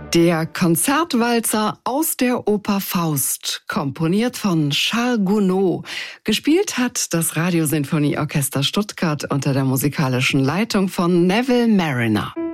Der Konzertwalzer aus der Oper Faust, komponiert von Charles Gounod. Gespielt hat das Radiosinfonieorchester Stuttgart unter der musikalischen Leitung von Neville Marriner.